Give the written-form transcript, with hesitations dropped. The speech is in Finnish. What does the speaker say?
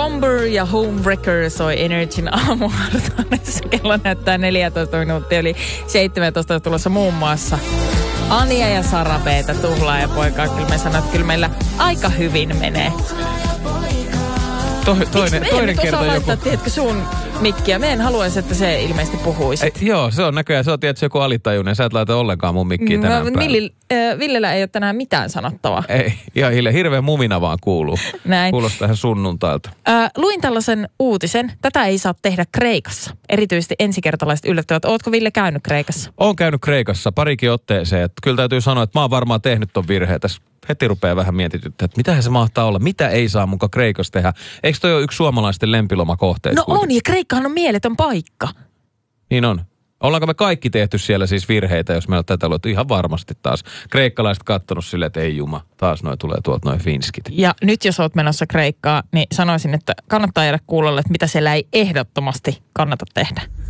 Somber ja Homewrecker soi Energyn aamuhartaudessa. Kello näyttää 14 minuuttia, eli 17 tulossa muun muassa Anja ja Sara B:tä, Tuhlaa ja poikaa. Kyllä me sanoo, että kyllä meillä aika hyvin menee. Toinen kerta laittaa, tiedätkö, sun mikkiä? Me en haluaisi, että se ilmeisesti puhuisi. Joo, se on näköjään. Se on tietysti joku alitajuinen. Sä et laita ollenkaan mun mikkiä tänään päivänä. Villellä ei ole tänään mitään sanottavaa. Ei, ihan hirveän mumina vaan kuuluu. Näin. Kuulostaa ihan sunnuntailta. Luin tällaisen uutisen. Tätä ei saa tehdä Kreikassa. Erityisesti ensikertalaiset yllättyvät. Ootko Ville käynyt Kreikassa? Oon käynyt Kreikassa parikin otteeseen. Että kyllä täytyy sanoa, että mä oon varmaan tehnyt ton virheen tässä. Heti rupeaa vähän mietityttää, että mitähän se mahtaa olla, mitä ei saa mukaan Kreikassa tehdä. Eikö toi ole yksi suomalaisten lempilomakohteet? No kuitenkin? On, ja Kreikkahan on mieletön paikka. Niin on. Ollaanko me kaikki tehty siellä siis virheitä, jos meillä on tätä luettu? Ihan varmasti taas. Kreikkalaiset kattonut silleen, että ei juma, taas noi tulee tuolta noi finskit. Ja nyt jos oot menossa Kreikkaa, niin sanoisin, että kannattaa jäädä kuulolle, että mitä siellä ei ehdottomasti kannata tehdä.